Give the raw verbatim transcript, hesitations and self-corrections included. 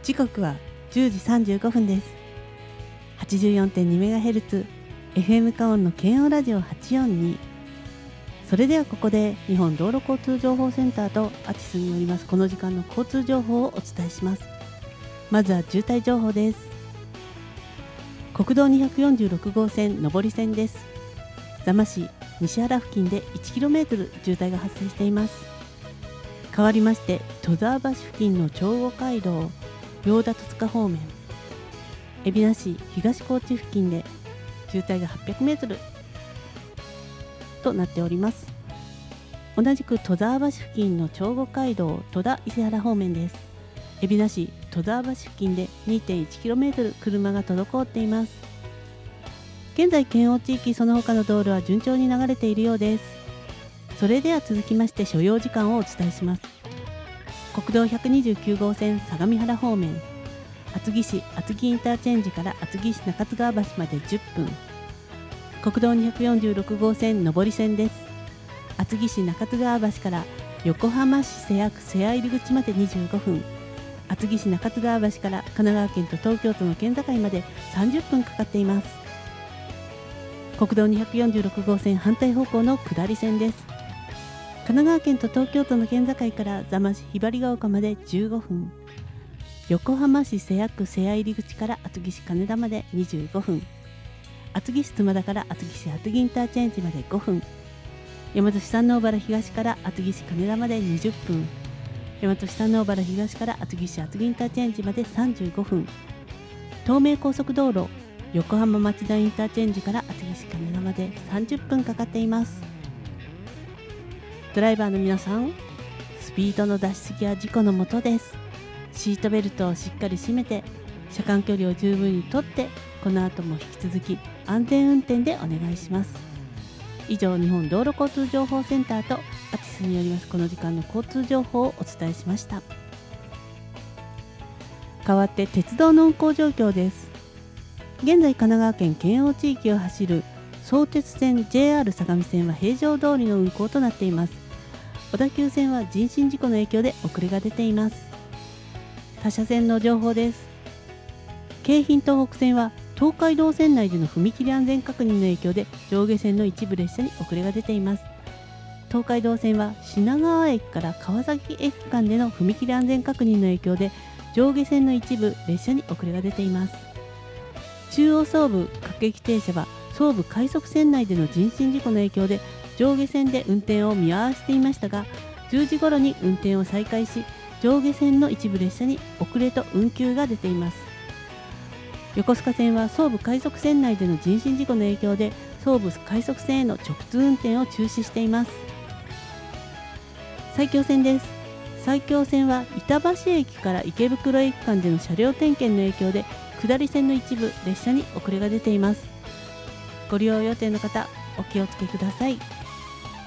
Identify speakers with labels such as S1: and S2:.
S1: 時刻はじゅうじさんじゅうごふんです。 はちじゅうよんてんにメガヘルツ エフエム カオンの検温ラジオはちよんに。それではここで日本道路交通情報センターとアティスによりますこの時間の交通情報をお伝えします。まずは渋滞情報です。国道にひゃくよんじゅうろくごうせん上り線です。座間市西原付近で いちキロメートル 渋滞が発生しています。変わりまして戸沢橋付近の長後街道行田戸塚方面、海老名市東高地付近で渋滞が はっぴゃくメートル となっております。同じく戸沢橋付近の長後街道戸田伊勢原方面です。海老名市戸沢橋付近で にてんいちキロメートル 車が滞っています。現在県央地域その他の道路は順調に流れているようです。それでは続きまして所要時間をお伝えします。国道ひゃくにじゅうきゅうごうせん相模原方面、厚木市厚木インターチェンジから厚木市中津川橋までじゅっぷん。国道にひゃくよんじゅうろくごうせん上り線です。厚木市中津川橋から横浜市瀬谷区瀬谷入口までにじゅうごふん。厚木市中津川橋から神奈川県と東京都の県境までさんじゅっぷんかかっています。国道にひゃくよんじゅうろくごうせん反対方向の下り線です。神奈川県と東京都の県境から座間市ひばりが丘までじゅうごふん。横浜市瀬谷区瀬谷入口から厚木市金田までにじゅうごふん。厚木市妻田から厚木市厚木インターチェンジまでごふん。大和市山王原東から厚木市金田までにじゅっぷん。大和市山王原東から厚木市厚木インターチェンジまでさんじゅうごふん。東名高速道路横浜町田インターチェンジから厚木市金田までさんじゅっぷんかかっています。ドライバーの皆さん、スピードの出しすぎは事故のもとです。シートベルトをしっかり締めて車間距離を十分にとって、この後も引き続き安全運転でお願いします。以上、日本道路交通情報センターとアティスによりますこの時間の交通情報をお伝えしました。代わって鉄道の運行状況です。現在神奈川県県央地域を走る相鉄線 ジェイアール 相模線は平常通りの運行となっています。小田急線は人身事故の影響で遅れが出ています。他社線の情報です。京浜東北線は東海道線内での踏切安全確認の影響で上下線の一部列車に遅れが出ています。東海道線は品川駅から川崎駅間での踏切安全確認の影響で上下線の一部列車に遅れが出ています。中央総武各駅停車は総武快速線内での人身事故の影響で上下線で運転を見合わせていましたが、じゅうじ頃に運転を再開し、上下線の一部列車に遅れと運休が出ています。横須賀線は総武快速線内での人身事故の影響で総武快速線への直通運転を中止しています。埼京線です。埼京線は板橋駅から池袋駅間での車両点検の影響で下り線の一部列車に遅れが出ています。ご利用予定の方、お気をつけください。